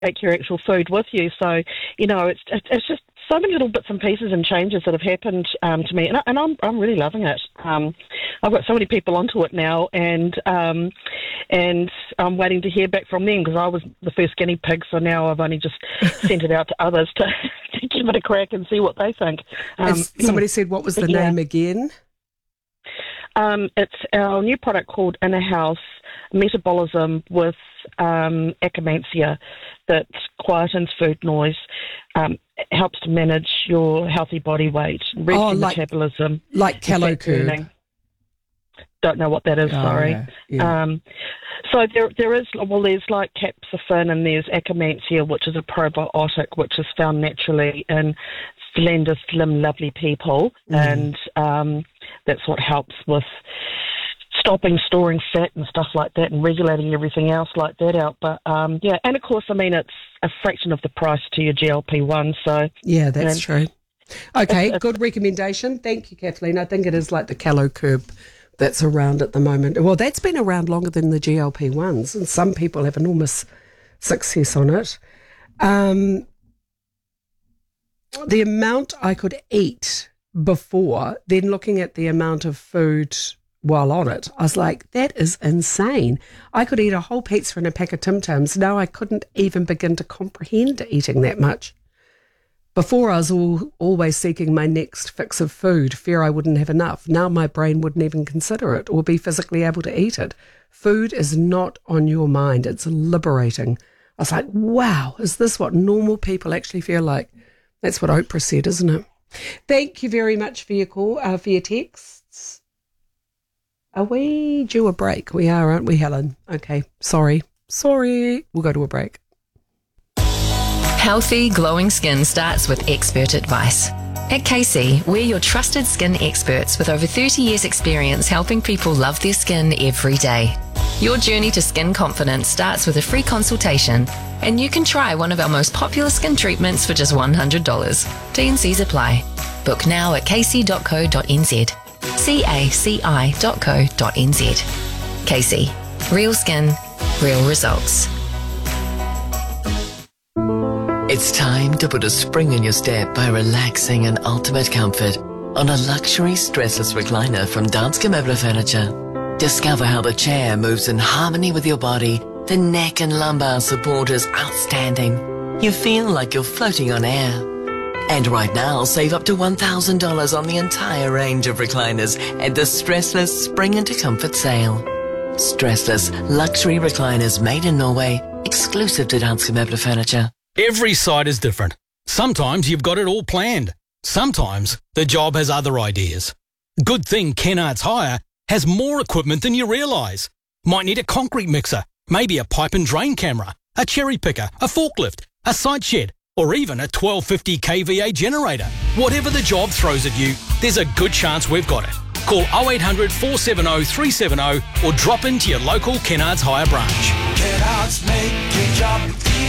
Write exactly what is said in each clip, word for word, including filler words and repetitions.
take your actual food with you. So, you know, it's it's just so many little bits and pieces and changes that have happened um, to me, and, I, and I'm I'm really loving it. Um, I've got so many people onto it now, and um, and I'm waiting to hear back from them because I was the first guinea pig, so now I've only just sent it out to others to, to give it a crack and see what they think. Um, As somebody said, what was the yeah. name again? Um, it's our new product called Inner House Metabolism with um, Akkermansia that quietens food noise, um, helps to manage your healthy body weight, rescue Oh, like- metabolism. Like Calo Curb. burning. Don't know what that is, Oh, sorry. yeah, yeah. Um, so there, there is, well, there's like capsifin and there's Akkermansia, which is a probiotic, which is found naturally in slender, slim, lovely people. Mm. And um, that's what helps with stopping storing fat and stuff like that and regulating everything else like that out. But, um, yeah, and of course, I mean, it's a fraction of the price to your G L P one. So Yeah, that's and, true. Okay, it's- good recommendation. Thank you, Kathleen. I think it is like the Calo Curb that's around at the moment. Well, that's been around longer than the G L P ones, and some people have enormous success on it. Um, the amount I could eat before, then looking at the amount of food while on it, I was like, that is insane. I could eat a whole pizza and a pack of Tim Tams. Now I couldn't even begin to comprehend eating that much. Before I was all, always seeking my next fix of food, fear I wouldn't have enough. Now my brain wouldn't even consider it or be physically able to eat it. Food is not on your mind. It's liberating. I was like, wow, is this what normal people actually feel like? That's what Oprah said, isn't it? Thank you very much for your call, uh, for your texts. Are we due a break? We are, aren't we, Helen? Okay, sorry. Sorry. We'll go to a break. Healthy, glowing skin starts with expert advice. At K C, we're your trusted skin experts with over thirty years experience helping people love their skin every day. Your journey to skin confidence starts with a free consultation, and you can try one of our most popular skin treatments for just one hundred dollars. T and Cs apply. Book now at k c dot co dot n z. C A C I dot co dot n z. K C. Real skin, real results. It's time to put a spring in your step by relaxing in ultimate comfort on a luxury stressless recliner from Danske Møbler Furniture. Discover how the chair moves in harmony with your body. The neck and lumbar support is outstanding. You feel like you're floating on air. And right now, save up to one thousand dollars on the entire range of recliners at the Stressless Spring into Comfort sale. Stressless luxury recliners made in Norway, exclusive to Danske Møbler Furniture. Every site is different. Sometimes you've got it all planned. Sometimes the job has other ideas. Good thing Kennards Hire has more equipment than you realise. Might need a concrete mixer, maybe a pipe and drain camera, a cherry picker, a forklift, a site shed, or even a twelve fifty k V A generator. Whatever the job throws at you, there's a good chance we've got it. Call oh eight hundred, four seven oh, three seven oh or drop into your local Kennards Hire branch. Kennards make your job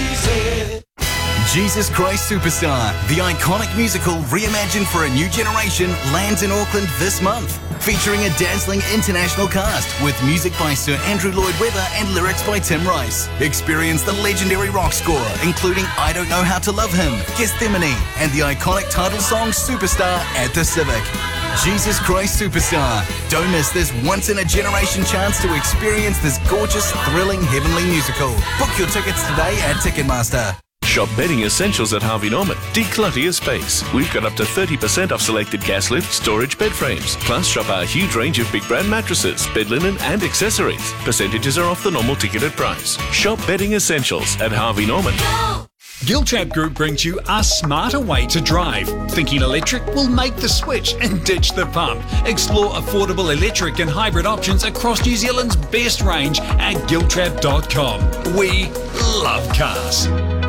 easy. Jesus Christ Superstar, the iconic musical reimagined for a new generation, lands in Auckland this month. Featuring a dazzling international cast with music by Sir Andrew Lloyd Webber and lyrics by Tim Rice. Experience the legendary rock score, including I Don't Know How to Love Him, Gethsemane, and the iconic title song Superstar at the Civic. Jesus Christ Superstar. Don't miss this once-in-a-generation chance to experience this gorgeous, thrilling, heavenly musical. Book your tickets today at Ticketmaster. Shop bedding essentials at Harvey Norman. Declutter your space. We've got up to thirty percent off selected gas lift, storage bed frames. Plus, shop our huge range of big brand mattresses, bed linen and accessories. Percentages are off the normal ticketed price. Shop bedding essentials at Harvey Norman. Giltrap Group brings you a smarter way to drive. Thinking electric? Will make the switch and ditch the pump. Explore affordable electric and hybrid options across New Zealand's best range at giltrap dot com. We love cars.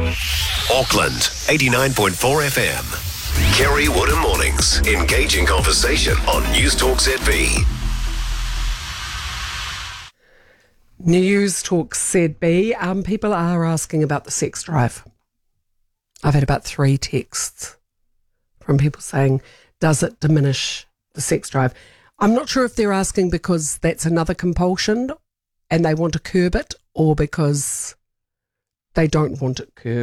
Auckland, eighty-nine point four F M. Kerry Woodham Mornings. Engaging conversation on News Talk Z B. News Talk Z B. Um, people are asking about the sex drive. I've had about three texts from people saying, does it diminish the sex drive? I'm not sure if they're asking because that's another compulsion and they want to curb it, or because they don't want it curved.